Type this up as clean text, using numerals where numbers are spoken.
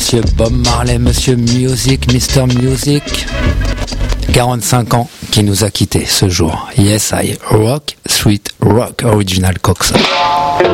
Monsieur Bob Marley, Monsieur Music, Mr. Music. 45 ans qui nous a quittés ce jour. Yes, I rock, sweet rock, original Coxon.